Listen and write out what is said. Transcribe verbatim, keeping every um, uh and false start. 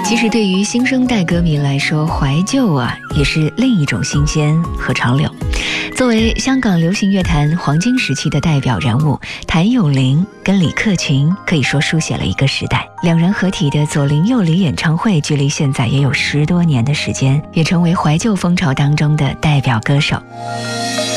其实对于新生代歌迷来说，怀旧啊也是另一种新鲜和潮流。作为香港流行乐坛黄金时期的代表人物，谭咏麟跟李克勤可以说书写了一个时代。两人合体的左邻右里演唱会距离现在也有十多年的时间，也成为怀旧风潮当中的代表歌手。